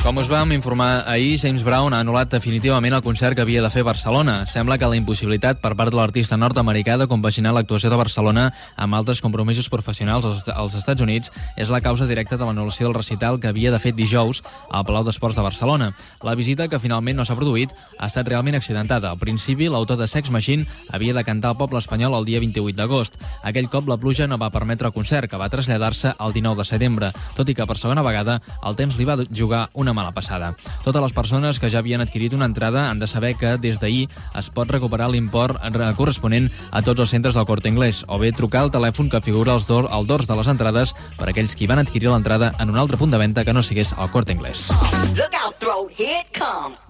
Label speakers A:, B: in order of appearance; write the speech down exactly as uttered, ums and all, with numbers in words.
A: Com us vam informar ahir, James Brown ha anul·lat definitivament el concert que havia de fer a Barcelona. Sembla que la impossibilitat per part de l'artista nord-americà de compaginar l'actuació de Barcelona amb altres compromisos professionals als Estats Units és la causa directa de l'anul·lació del recital que havia de fer dijous al Palau d'Esports de Barcelona. La visita, que finalment no s'ha produït, ha estat realment accidentada. Al principi, l'autor de Sex Machine havia de cantar al poble espanyol el dia vint-i-vuit d'agost. Aquell cop la pluja no va permetre el concert, que va traslladar-se al dinou de setembre, tot i que per segona vegada el temps li va jugar una mala passada. Totes les persones que ja havien adquirit una entrada han de saber que des d'ahir es pot recuperar l'import corresponent a tots els centres del Corte Inglés, o bé trucar al telèfon que figura als dors, al dors de les entrades per a aquells qui van adquirir l'entrada en un altre punt de venda que no sigués el Corte Inglés.
B: Look out, throat, here it comes.